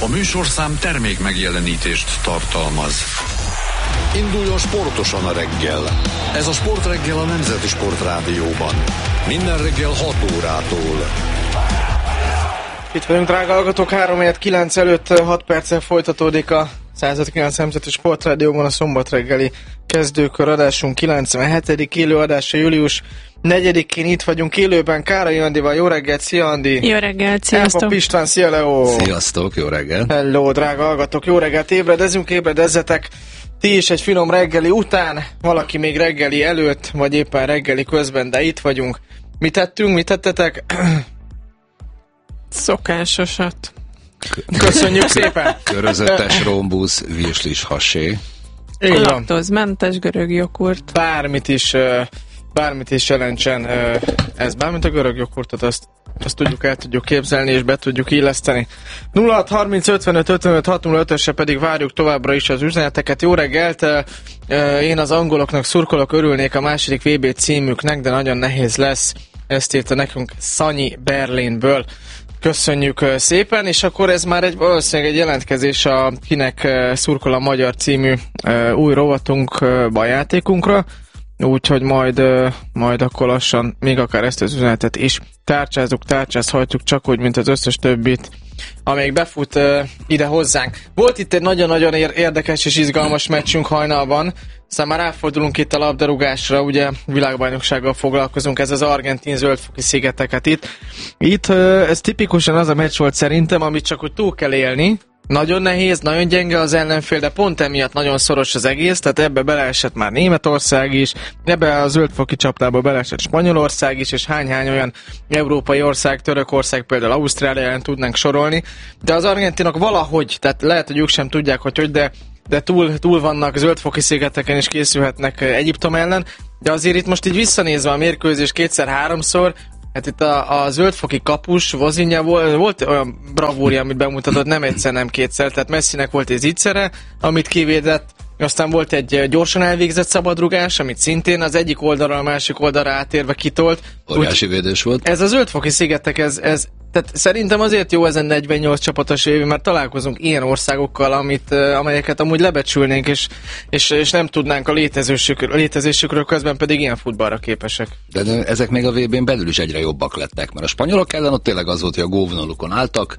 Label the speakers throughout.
Speaker 1: A műsorszám termék megjelenítést tartalmaz. Induljon sportosan a reggel. Ez a Sportreggel a Nemzeti Sportrádióban. Minden reggel 6 órától.
Speaker 2: Itt vagyunk, drága hallgatók, 3-9 előtt 6 perccel folytatódik a 159 Nemzeti Sportrádióban a szombat reggeli kezdőkör adásunk 97. élőadása július 4-én. Itt vagyunk élőben Kárai Andival. Jó reggelt, szia Andi!
Speaker 3: Jó reggelt, sziasztok!
Speaker 2: Elpap István, szia Leo!
Speaker 4: Sziasztok, jó reggelt!
Speaker 2: Hello, drága hallgatók, jó reggelt, ébredezzetek! Ti is egy finom reggeli után, valaki még reggeli előtt, vagy éppen reggeli közben, de itt vagyunk. Mit tettünk, mit tettetek?
Speaker 3: Szokásosat.
Speaker 2: Köszönjük szépen!
Speaker 4: Körözöttes rombusz, virslis hasé.
Speaker 3: Laktózmentes görög joghurt.
Speaker 2: Bármit is jelentsen ez, bármint a görög joghurtot, azt el tudjuk képzelni és be tudjuk illeszteni. 0630 55 55 605-ösre pedig várjuk továbbra is az üzeneteket. Jó reggelt! Én az angoloknak szurkolok, örülnék a második VB címüknek, de nagyon nehéz lesz. Ezt írta nekünk Szanyi Berlinből. Köszönjük szépen, és akkor ez már valószínűleg egy jelentkezés a Kinek szurkol a magyar című új rovatunkba, játékunkra. Úgyhogy majd akkor lassan még akár ezt az üzenetet is tárcsázhatjuk, csak úgy, mint az összes többit, amelyik befut ide hozzánk. Volt itt egy nagyon-nagyon érdekes és izgalmas meccsünk hajnalban, aztán már ráfordulunk itt a labdarúgásra, ugye világbajnoksággal foglalkozunk, ez az argentin zöldfoki szigeteket itt. Ez tipikusan az a meccs volt szerintem, amit csak úgy túl kell élni. Nagyon nehéz, nagyon gyenge az ellenfél, de pont emiatt nagyon szoros az egész, tehát ebbe beleesett már Németország is, ebbe a zöldfoki csapdába beleesett Spanyolország is, és hány-hány olyan európai ország, Törökország, például Ausztrália ellen tudnánk sorolni, de az argentinok valahogy, tehát lehet, hogy ők sem tudják, hogy de túl vannak zöldfoki szigeteken, és készülhetnek Egyiptom ellen, de azért itt most így visszanézve a mérkőzés kétszer-háromszor, hát itt a zöldfoki kapus, Vozinha volt olyan bravúrja, amit bemutatott, nem egyszer, nem kétszer, tehát Messinek volt egy zicsere, amit kivédett, aztán volt egy gyorsan elvégzett szabadrugás, amit szintén az egyik oldalra a másik oldalra átérve kitolt.
Speaker 4: Óriási védés volt. Ez
Speaker 2: a zöldfoki szigetek, tehát szerintem azért jó ezen 48 csapatos év, mert találkozunk ilyen országokkal, amelyeket amúgy lebecsülnénk, és nem tudnánk a létezésükről, közben pedig ilyen futballra képesek.
Speaker 4: De ezek még a VB-n belül is egyre jobbak lettek, mert a spanyolok ellen ott tényleg az volt, hogy a góvonalukon álltak,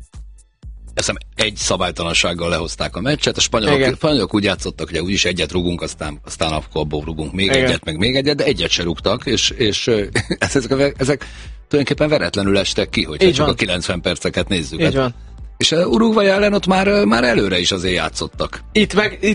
Speaker 4: azt hiszem egy szabálytalansággal lehozták a meccset, a spanyolok úgy játszottak, hogy úgyis egyet rugunk, aztán akkor abból rugunk még egyet, meg még egyet, de egyet se rúgtak, és ezek tulajdonképpen veretlenül estek ki, hogyha csak a 90 perceket nézzük.
Speaker 2: Így van.
Speaker 4: És Uruguay ellen ott már előre is azért játszottak.
Speaker 2: Itt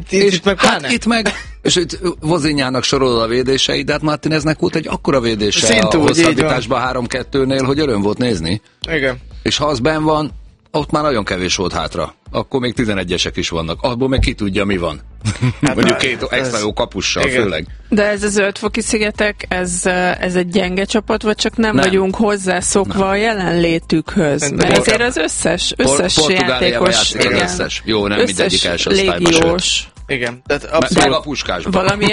Speaker 2: meg
Speaker 4: és itt Vozinhának sorolod a védéseit, de hát Martineznek volt egy akkora védése a hosszabbításban 3-2-nél, hogy öröm volt nézni.
Speaker 2: Igen.
Speaker 4: És ha az benn van, ott már nagyon kevés volt hátra. Akkor még 11-esek is vannak. Abból meg ki tudja, mi van. Hát mondjuk két extra jó kapussal, igen. Főleg.
Speaker 3: De ez a zöldfoki szigetek, ez egy gyenge csapat, vagy csak nem vagyunk hozzászokva a jelenlétükhöz? Mert azért az összes játékos,
Speaker 4: igen, összes. Jó, nem mindegyik első osztályba, sőt.
Speaker 2: Igen.
Speaker 4: Meg a puskásban.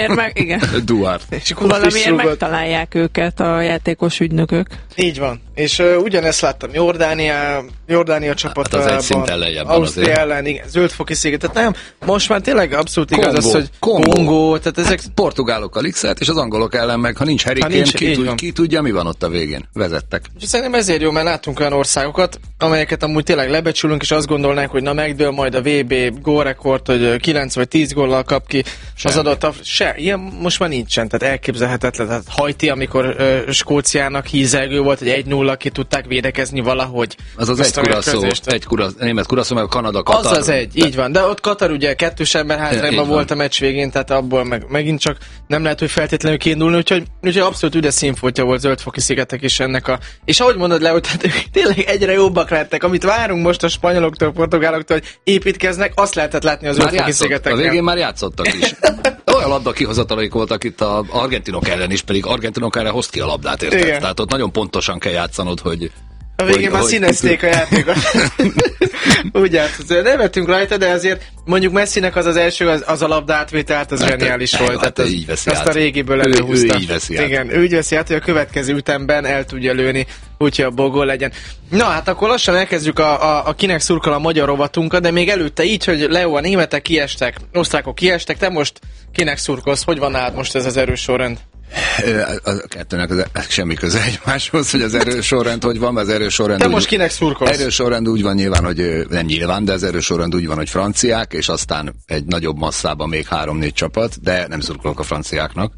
Speaker 3: Valamiért megtalálják őket a játékos ügynökök.
Speaker 2: Így van. És ugyanezt láttam Jordánia csapatában.
Speaker 4: Hát az egy szinten lejjebb van azért.
Speaker 2: Ausztria ellen, igen, zöldfoki szigetet. Nem, most már tényleg abszolút igaz az, hogy Kongó. Tehát ezek
Speaker 4: portugálokkal x-et, és az angolok ellen meg, ha nincs Harry Kane, ki tudja, mi van ott a végén. Vezettek.
Speaker 2: És szerintem ezért jó, mert látunk olyan országokat, amelyeket amúgy tényleg lebecsülünk, és azt gondolnánk, hogy na megdől majd a VB gólrekord, hogy 9 vagy 10 góllal kap ki az adott ilyen most már nincsen, tehát elképzelhetetlen. Tehát Haiti, amikor Skóciának hízelgő volt, hogy 1-0 ki tudták védekezni valahogy.
Speaker 4: Az egy német kuraszó, meg a Kanada, Katar.
Speaker 2: Az így van, de ott Katar ugye 2 ember hátrányban volt a meccs végén, tehát abból megint csak nem lehet, hogy feltétlenül kiindulni, úgyhogy abszolút üdes színfoltja volt zöldfoki szigetek is ennek és ahogy mondod le, hogy tehát tényleg egyre jobbak lettek, amit várunk most a spanyoloktól, portugáloktól, hogy építkeznek, azt lehetett látni az zöldfoki szigeteken.
Speaker 4: A végén már játszottak is. Olyan labda kihozatalaik voltak itt az argentinok ellen is, pedig argentinok erre hozt ki a labdát, érted? Igen. Tehát ott nagyon pontosan kell játszanod, hogy
Speaker 2: a végén már színezték a játékot. Úgy nevetünk rajta, de azért mondjuk Messinek az első, az a labda átvételt, az zseniális volt.
Speaker 4: Hát így veszi
Speaker 2: azt
Speaker 4: át.
Speaker 2: A régiből előhúzta.
Speaker 4: Ő így veszi át.
Speaker 2: Igen, ő így veszi át, hogy a következő ütemben el tudja lőni, úgyhogy abból gól legyen. Na, hát akkor lassan elkezdjük a kinek szurkol a magyar rovatunkat, de még előtte így, hogy Leo, a németek kiestek, osztrákok kiestek, te most kinek szurkolsz? Hogy van nálad most ez az erős sorrend?
Speaker 4: A kettőnek semmi köze egymáshoz, hogy az erős sorrend hogy van, az erős sorrend...
Speaker 2: Te most kinek szurkolsz?
Speaker 4: Erős sorrend úgy van nyilván, hogy nem nyilván, de az erős sorrend úgy van, hogy franciák, és aztán egy nagyobb masszában még 3-4 csapat, de nem szurkolok a franciáknak.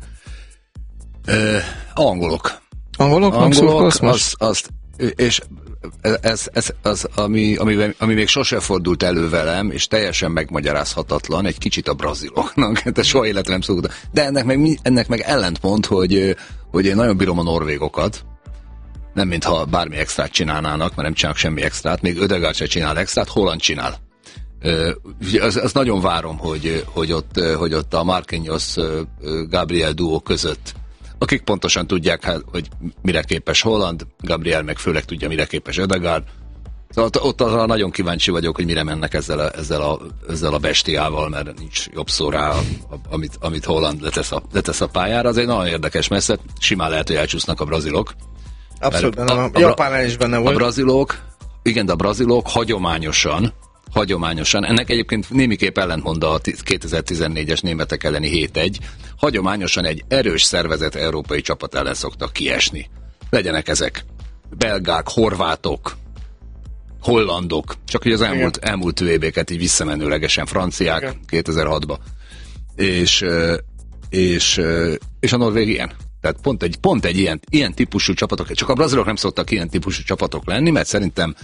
Speaker 4: Angolok.
Speaker 2: Angolok szurkolsz most?
Speaker 4: És ez ami még sose fordult elő velem, és teljesen megmagyarázhatatlan, egy kicsit a braziloknak, de soha életem nem szoktam. De ennek meg ellentmond, hogy én nagyon bírom a norvégokat, nem mintha bármi extrát csinálnának, mert nem csinálnak semmi extrát, még Ödegaard se csinál extrát, Holland csinál. Azt nagyon várom, hogy ott a Marquinhos Gabriel duó között, akik pontosan tudják, hogy mire képes Holland, Gabriel meg főleg tudja, mire képes Ödegaard. Ott arra nagyon kíváncsi vagyok, hogy mire mennek ezzel a bestiával, mert nincs jobb szó rá, amit Holland letesz a pályára. Az egy nagyon érdekes messzet, simán lehet, hogy elcsúsznak a brazilok.
Speaker 2: Abszolút, a Japán is benne volt.
Speaker 4: A brazilok hagyományosan, ennek egyébként némiképp ellentmond a 2014-es németek elleni 7-1, hagyományosan egy erős szervezet európai csapat ellen szoktak kiesni. Legyenek ezek belgák, horvátok, hollandok, csak hogy az elmúlt VB-ket így visszamenőlegesen franciák 2006-ba. És a norvég ilyen. Tehát pont egy ilyen típusú csapatok, csak a brazilok nem szoktak ilyen típusú csapatok lenni, mert szerintem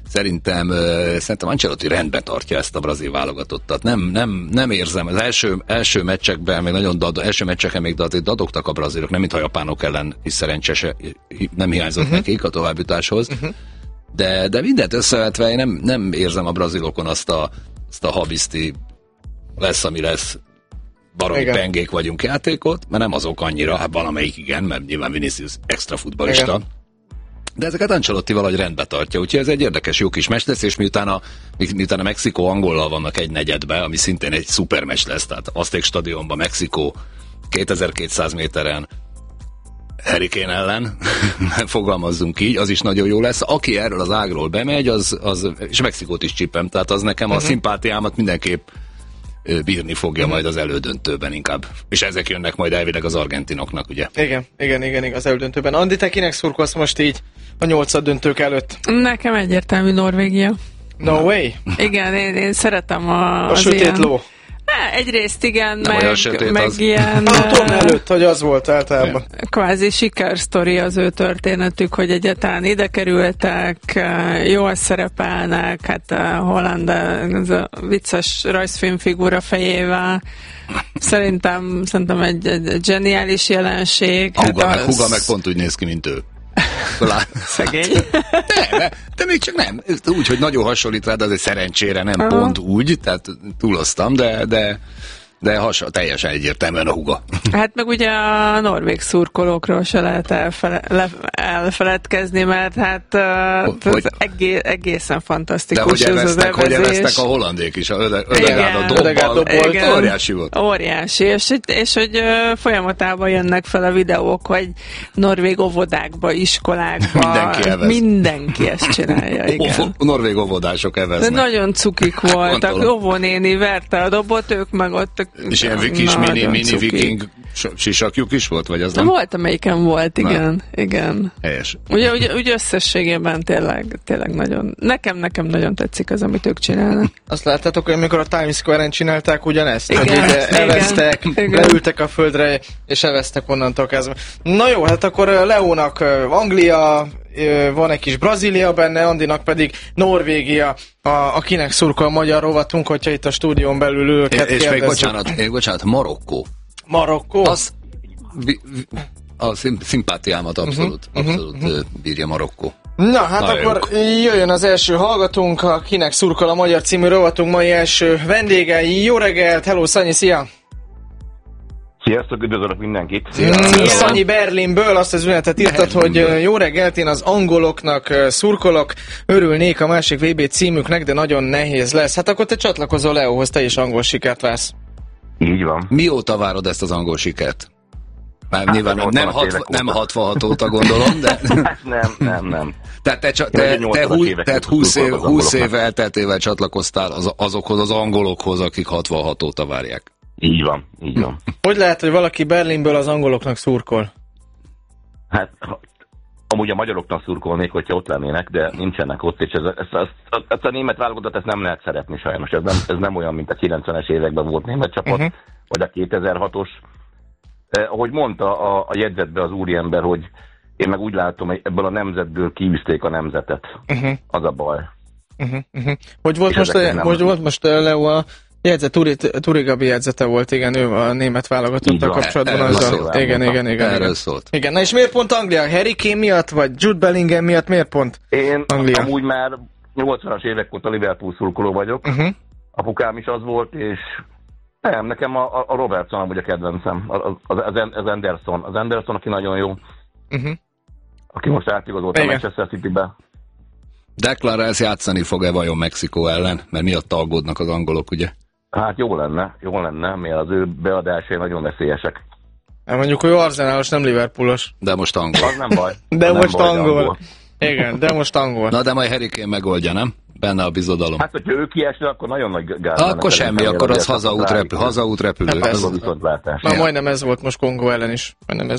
Speaker 4: Ancelotti rendben tartja ezt a brazil válogatottat. Nem érzem. Az első meccsekben még első meccseken még dadogtak a brazilok, nem mintha a japánok ellen is szerencsés, nem hiányzott nekik a továbbjutáshoz. De mindent összevetve én nem érzem a brazilokon azt a habiszti lesz, ami lesz, baromi pengék vagyunk játékot, mert nem azok annyira, hát valamelyik igen, mert nyilván Vinicius extra futballista. Igen. De ezeket Ancelotti valahogy rendbe tartja, úgyhogy ez egy érdekes jó kis meccs lesz, és miután a Mexikó Angollal vannak egy negyedbe, ami szintén egy szuper meccs lesz, tehát Azték stadionban Mexikó 2200 méteren Hurricane ellen, fogalmazzunk így, az is nagyon jó lesz. Aki erről az ágról bemegy, az és Mexikót is csípem, tehát az nekem a szimpátiámat mindenképp bírni fogja majd az elődöntőben inkább. És ezek jönnek majd elvileg az argentinoknak, ugye?
Speaker 2: Igen, az elődöntőben. Andi, te kinek szurkolsz most így a 8. döntők előtt?
Speaker 3: Nekem egyértelmű Norvégia.
Speaker 2: No way?
Speaker 3: Igen, én szeretem
Speaker 2: a sötét ilyen... ló.
Speaker 3: Egyrészt igen,
Speaker 2: meg ilyen... Tudom előtt, hogy az volt általában.
Speaker 3: Kvázi sikersztori az ő történetük, hogy egyáltalán ide kerültek, jól szerepelnek, hát Holland ez a vicces rajzfilmfigura fejével. Szerintem egy zseniális jelenség.
Speaker 4: Huga meg pont úgy néz ki, mint ő.
Speaker 3: Szegény.
Speaker 4: De még csak nem. Úgy, hogy nagyon hasonlít rá, de azért szerencsére nem pont úgy, tehát túloztam, de teljesen egyértelműen a Huga.
Speaker 3: Hát meg ugye a norvég szurkolókról se lehet elfeledkezni, mert hát egészen fantasztikus
Speaker 4: ez az evezés. Hogy eveztek a hollandék is, Ödegaard dobbal, óriási volt.
Speaker 3: Óriási, és hogy folyamatában jönnek fel a videók, hogy norvég óvodákba, iskolákba, mindenki ezt csinálja, igen.
Speaker 4: Norvég óvodások eveznek.
Speaker 3: De nagyon cukik voltak, óvónéni verte a dobot, ők meg ott
Speaker 4: és ilyen kis mini viking sisakjuk is volt, vagy az nem?
Speaker 3: Volt, amelyiken volt, igen.
Speaker 4: Helyes.
Speaker 3: Ugye összességében tényleg nagyon, nekem nagyon tetszik az, amit ők csinálnak.
Speaker 2: Azt láttátok, hogy amikor a Times Square-en csinálták ugyanezt? Igen, eveztek, leültek a földre, és eveztek onnantól kezdve. Na jó, hát akkor Leónak Anglia, van egy kis Brazília benne, Andinak pedig Norvégia, akinek szurkol a magyar rovatunk, hogyha itt a stúdión belül őket
Speaker 4: és még bocsánat,
Speaker 2: Marokkó?
Speaker 4: Az a szimpátiámat abszolút bírja Marokkó.
Speaker 2: Na, hát nagyon akkor jöjjön az első hallgatónk, akinek szurkol a magyar című rovatunk mai első vendége. Jó reggelt, hello Szanyi, szia!
Speaker 5: Sziasztok, üdvözlök mindenkit!
Speaker 2: Szanyi Berlinből azt az üzenetet írtad, hogy jó reggelt, én az angoloknak szurkolok, örülnék a másik VB címüknek, de nagyon nehéz lesz. Hát akkor te csatlakozol Leóhoz, te is angol sikert vársz.
Speaker 5: Így van.
Speaker 4: Mióta várod ezt az angol sikert? Már hát nyilván nem 66 óta gondolom, de...
Speaker 5: nem.
Speaker 4: Tehát 20 év elteltével csatlakoztál azokhoz az angolokhoz, akik 66 óta várják.
Speaker 5: Így van.
Speaker 2: Hogy lehet, hogy valaki Berlinből az angoloknak szurkol? Hát,
Speaker 5: amúgy a magyaroknak szurkolnék, hogyha ott lennének, de nincsenek ott, és ezt a német válogatot ezt nem lehet szeretni sajnos. Ez nem olyan, mint a 90-es években volt német csapat, vagy a 2006-os. Ahogy mondta a jegyzetben az úriember, hogy én meg úgy látom, hogy ebből a nemzetből kiűzték a nemzetet. Az a baj.
Speaker 2: Hogy volt most Leo a jegyzet, Turi Gabi jegyzete volt, igen, ő a német válogatottal kapcsolatban. Igen.
Speaker 4: Erről szólt.
Speaker 2: Igen, na és miért pont Anglia? Harry Kane miatt, vagy Jude Bellingham miatt, miért pont Anglia?
Speaker 5: Én amúgy már 80-as évek óta Liverpool szurkoló vagyok. Apukám is az volt, és nem, nekem a Robertson amúgy a kedvencem, az Anderson. Az Anderson, aki nagyon jó. Aki most átigazolt a Manchester Citybe.
Speaker 4: Declan Rice játszani fog-e vajon Mexikó ellen? Mert miatt aggódnak az angolok, ugye?
Speaker 5: Hát jó lenne, mert az ő beadásai nagyon veszélyesek.
Speaker 2: Mondjuk, hogy Arsenalos, nem Liverpoolos.
Speaker 4: De most angol.
Speaker 5: Az nem baj.
Speaker 2: De most angol. Igen, de most angol.
Speaker 4: Na, de majd Harry Kane megoldja, nem? Benne a bizodalom.
Speaker 5: Hát, hogyha ő kiesne, akkor nagyon nagy gáz.
Speaker 4: Akkor semmi, akkor az hazaútrepülő.
Speaker 2: Na, majdnem ez volt most Kongó ellen is.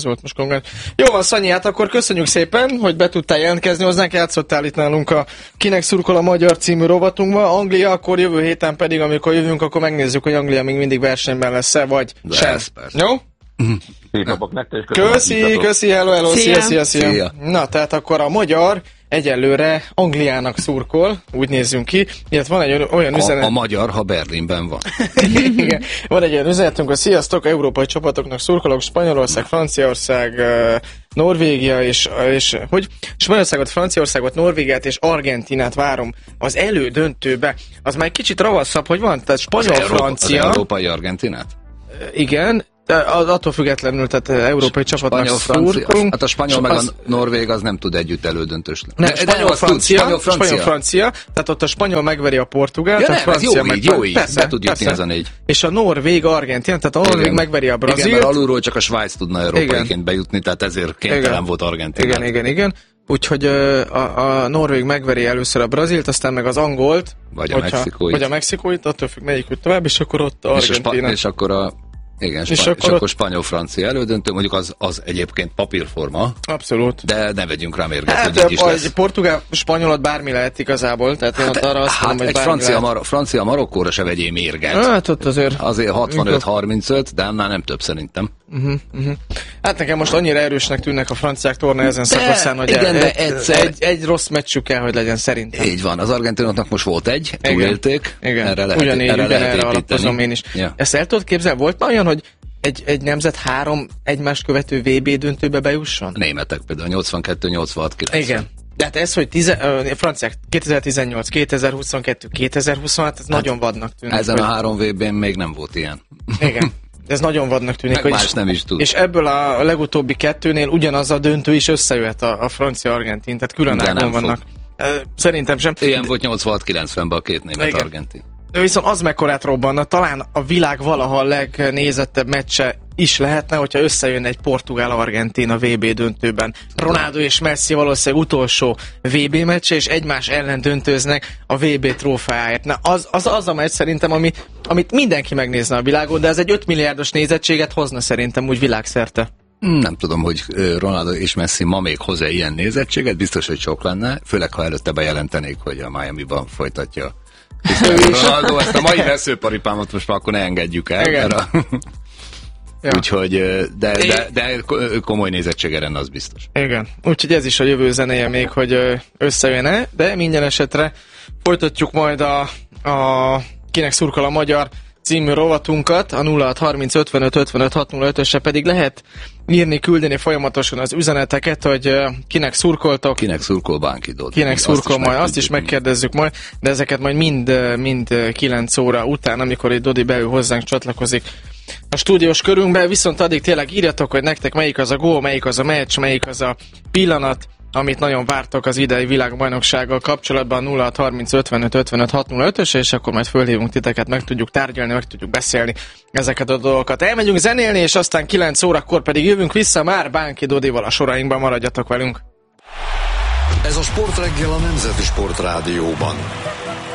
Speaker 2: Jó van, Szanyi, hát akkor köszönjük szépen, hogy be tudtál jelentkezni hozzánk, játszottál itt nálunk a Kinek szurkol a magyar című rovatunkban. Anglia, akkor jövő héten pedig, amikor jövünk, akkor megnézzük, hogy Anglia még mindig versenyben lesz-e, vagy sem. Jó?
Speaker 5: Szép napok nektek,
Speaker 2: köszi, hello, szia. Na, tehát akkor a magyar egyelőre Angliának szurkol, úgy nézzünk ki, illetve van egy olyan üzenet...
Speaker 4: A magyar, ha Berlinben van.
Speaker 2: Igen, van egy olyan üzenetünk, hogy sziasztok, európai csapatoknak szurkolok, Spanyolország, Franciaország, Norvégia és hogy? Spanyolországot, Franciaországot, Norvégiát és Argentinát várom az elődöntőbe. Az már egy kicsit ravaszabb, hogy van, tehát spanyol-francia...
Speaker 4: Az európai Argentinát?
Speaker 2: Igen, attól függetlenül, tehát európai csapatnak szurkolunk.
Speaker 4: Hát a spanyol meg a norvég az nem tud együtt elődöntős lenni.
Speaker 2: Spanyol-francia, tehát ott a spanyol megveri a portugált, a francia
Speaker 4: jó így, be tud jutni ez a négy.
Speaker 2: És a norvég-argentin, tehát a norvég megveri a brazilt.
Speaker 4: Igen, mert alulról csak a Svájc tudna európaiként bejutni, tehát ezért kénytelen volt Argentin.
Speaker 2: Igen. Úgyhogy a norvég megveri először a brazilt, aztán meg az angolt,
Speaker 4: vagy a
Speaker 2: mexikóit, attól függ, melyik jut tovább, és akkor ott Argentina.
Speaker 4: És akkor és akkor spanyol-francia elődöntő, mondjuk az egyébként papírforma.
Speaker 2: Abszolút.
Speaker 4: De ne vegyünk rá mérget, hogy így is lesz.
Speaker 2: Portugál-spanyolot bármi lehet igazából, tehát én arra azt mondom, hogy
Speaker 4: francia-marokkóra se vegyél mérget.
Speaker 2: Hát ott azért
Speaker 4: 65-35, de annál nem több szerintem.
Speaker 2: Hát nekem most annyira erősnek tűnnek a franciák torna ezen szakaszán, hogy egy rossz meccsük kell, hogy legyen szerintem.
Speaker 4: Így van, az argentinoknak most volt egy, túlélték.
Speaker 2: Erre lehet alapozom én is. Ezt el tudod képzelni? Volt olyan, hogy egy nemzet 3 egymást követő VB döntőbe bejusson?
Speaker 4: Németek például 82-86-90.
Speaker 2: Igen. De hát ez, hogy franciák 2018, 2022, 2026, ez nagyon vadnak tűnik.
Speaker 4: Ezen a 3 VB-n még nem volt ilyen.
Speaker 2: Igen. Ez nagyon vadnak tűnik.
Speaker 4: Meg más nem is tud.
Speaker 2: És ebből a legutóbbi 2-nél ugyanaz a döntő is összejöhet a francia-argentin, tehát külön ágon vannak. Szerintem sem.
Speaker 4: Ilyen volt 86-90-ben a két német-argentin.
Speaker 2: Viszont az mekkorát robbanna, talán a világ valaha legnézettebb meccse is lehetne, hogyha összejönne egy Portugál-Argentin a VB döntőben. Ronaldo és Messi valószínűleg utolsó VB meccse, és egymás ellen döntőznek a VB trófeáért. Na, az a meccs szerintem, amit mindenki megnézne a világon, de ez egy 5 milliárdos nézettséget hozna szerintem úgy világszerte.
Speaker 4: Nem tudom, hogy Ronaldo és Messi ma még hoz-e ilyen nézettséget, biztos, hogy sok lenne, főleg ha előtte bejelentenék, hogy a Miami-ban folytatja Ronaldo, ezt a mai veszőparipámot most már akkor ne engedjük el. Úgyhogy, de komoly nézettsége lenne, az biztos.
Speaker 2: Igen, úgyhogy ez is a jövő zenéje még, hogy összejön-e, de minden esetre folytatjuk majd a Kinek szurkol a magyar című rovatunkat, a 0630 pedig lehet írni, küldeni folyamatosan az üzeneteket, hogy kinek szurkoltok.
Speaker 4: Kinek szurkol Bánki Dodi.
Speaker 2: Kinek szurkol majd, azt is megkérdezzük majd, de ezeket majd mind 9 óra után, amikor egy Dodi beül hozzánk csatlakozik, a stúdiós körünkbe, viszont addig tényleg írjatok, hogy nektek melyik az a gól, melyik az a meccs, melyik az a pillanat, amit nagyon vártok az idei világbajnoksággal kapcsolatban 0630 55 55 605-ös, és akkor majd fölhívunk titeket, meg tudjuk tárgyalni, meg tudjuk beszélni ezeket a dolgokat. Elmegyünk zenélni, és aztán 9 órakor pedig jövünk vissza már Bánki Dodival a sorainkban, maradjatok velünk.
Speaker 1: Ez a Sportreggel a Nemzeti Sportrádióban.